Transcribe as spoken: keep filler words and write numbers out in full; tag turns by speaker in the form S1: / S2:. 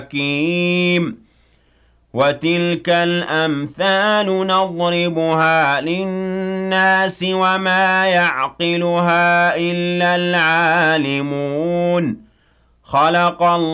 S1: حكيم وتلك الأمثال نضربها للناس وما يعقلها إلا العالمون خلق الله